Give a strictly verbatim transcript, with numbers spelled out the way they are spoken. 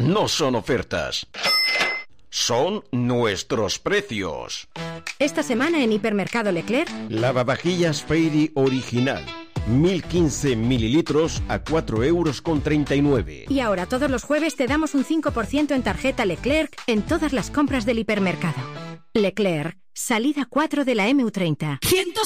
no son ofertas. Son nuestros precios. Esta semana en Hipermercado Leclerc, lavavajillas Fairy original, mil quince mililitros a cuatro euros con treinta y nueve. Y ahora todos los jueves te damos un cinco por ciento en tarjeta Leclerc en todas las compras del hipermercado. Leclerc, salida cuatro de la eme u treinta. ciento